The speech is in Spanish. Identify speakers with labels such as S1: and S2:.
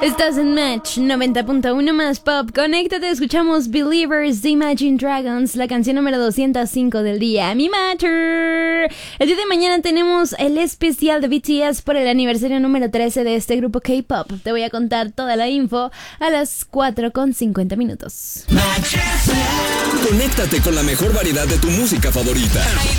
S1: Estás en Match 90.1 más pop. Conéctate, escuchamos Believers de Imagine Dragons, la canción número 205 del día. Mi Matter. El día de mañana tenemos el especial de BTS por el aniversario número 13 de este grupo K-pop. Te voy a contar toda la info a las 4:50.
S2: Conéctate con la mejor variedad de tu música favorita.